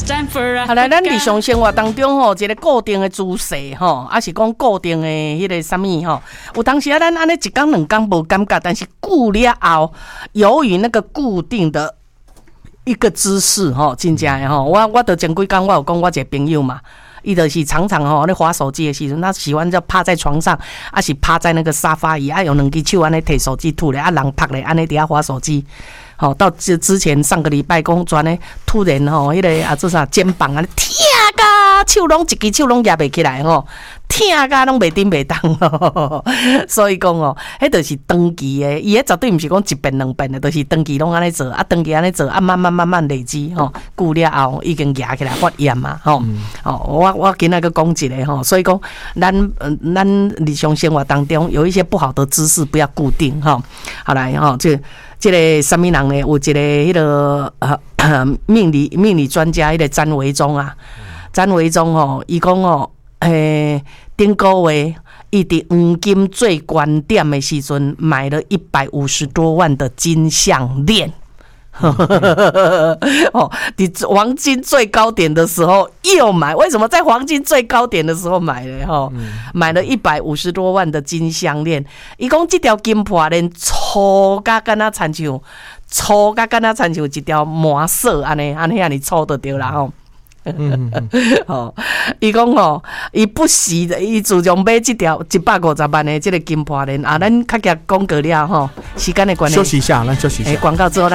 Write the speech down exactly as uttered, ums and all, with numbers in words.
好来，咱日常生活当中吼，一个固定的姿势吼，还是讲固定的迄个什么吼，有当时啊，咱安尼一天两天无感觉，但是久了后，由于那个固定的一个姿势吼，真正的吼，我我就前几天我有讲我一个朋友嘛。伊就是常常吼咧滑手机的时阵，他喜欢就趴在床上，还是趴在那个沙发椅，啊用两只手安尼摕手机吐咧，啊人趴咧安尼伫遐滑手机。好、哦，到之之前上个礼拜讲转咧，突然吼，迄、那个啊做啥肩膀啊，痛甲手拢一支手拢压袂起来吼，痛甲拢袂顶袂当吼，所以讲哦，迄就是长期的，伊迄绝对毋是讲一遍两遍的，就是长期拢安尼做，啊长期安尼做，啊慢慢慢慢累积吼，久了后已经压起来发炎嘛吼。嗯、哦，我我今仔个讲一个吼，所以讲咱呃咱日常生活当中有一些不好的姿势不要固定吼。好来吼，这。这个什么人呢？有一个迄、那个呃命理命理专家，迄个詹维忠啊，詹维忠哦，伊讲哦，诶，顶个月伊伫黄金最高点的时阵，买了一百五十多万的金项链。哦，你黄金最高点的时候又买，为什么在黄金最高点的时候买呢？哈、嗯，买了一百五十多万的金项链。伊讲这条金破链粗甲敢若亲像粗甲敢若亲像一条麻绳安尼安尼安尼粗就对啦吼。嗯，哦，伊讲吼，伊不惜的，伊自从买这条一百五十万的这个金破链啊，咱较加广告了吼，时间的关系， 休息一下，咱休息一下， 广告之后咱。